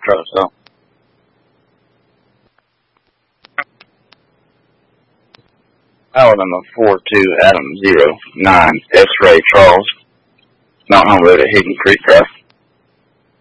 try to sell. Alabama 42 Adam 09 X-Ray Charles. Mount Hunt Road at Hidden Creek Drive.